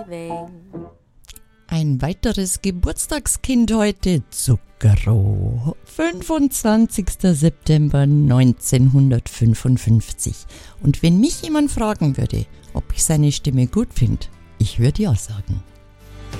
Ein weiteres Geburtstagskind heute, Zucchero. 25. September 1955. Und wenn mich jemand fragen würde, ob ich seine Stimme gut finde, ich würde ja sagen.